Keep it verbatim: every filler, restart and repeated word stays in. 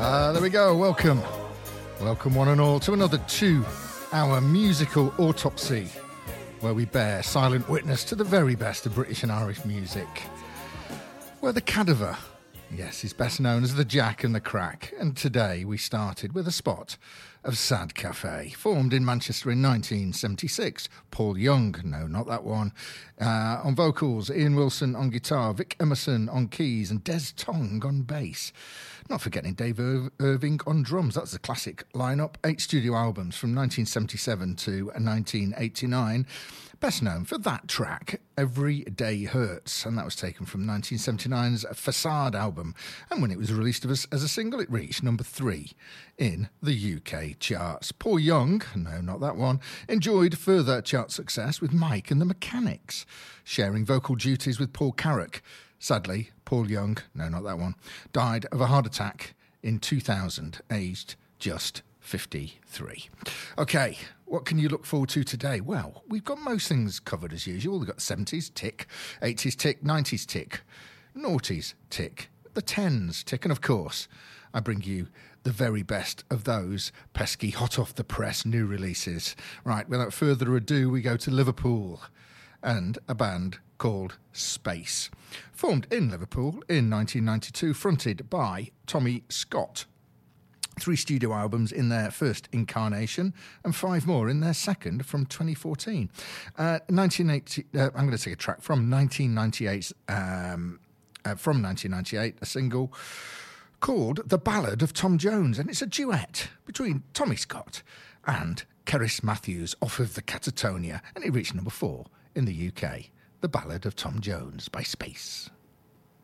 Ah, there we go. Welcome. Welcome, one and all, to another two-hour musical autopsy, where we bear silent witness to the very best of British and Irish music. We're the Cadaver. Yes, he's best known as the Jack and the Crack. And today we started with a spot of Sad Cafe, formed in Manchester in nineteen seventy-six. Paul Young, no, not that one. Uh, on vocals, Ian Wilson on guitar, Vic Emerson on keys, and Des Tong on bass. Not forgetting Dave Ir- Irving on drums. That's the classic lineup. Eight studio albums from nineteen seventy-seven to nineteen eighty-nine. Best known for that track, Every Day Hurts, and that was taken from nineteen seventy-nine's Facade album. And when it was released as a single, it reached number three in the U K charts. Paul Young, no, not that one, enjoyed further chart success with Mike and the Mechanics, sharing vocal duties with Paul Carrack. Sadly, Paul Young, no, not that one, died of a heart attack in two thousand, aged just fifty-three. Okay, what can you look forward to today? Well, we've got most things covered as usual. We've got seventies, tick, eighties, tick, nineties, tick, noughties, tick, the tens, tick, and of course, I bring you the very best of those pesky hot-off-the-press new releases. Right, without further ado, we go to Liverpool and a band called Space. Formed in Liverpool in nineteen ninety-two, fronted by Tommy Scott. Three studio albums in their first incarnation and five more in their second from twenty fourteen. Uh, nineteen eighty, uh, I'm going to take a track from nineteen ninety-eight, um, uh, from nineteen ninety-eight, a single called The Ballad of Tom Jones, and it's a duet between Tommy Scott and Cerys Matthews off of the Catatonia, and it reached number four in the U K. The Ballad of Tom Jones by Space.